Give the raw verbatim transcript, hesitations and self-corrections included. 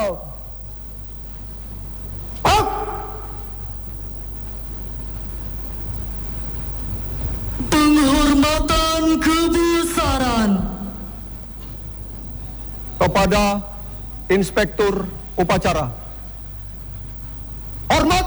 out. Up. Penghormatan kebesaran kepada Inspektur Upacara. Hormat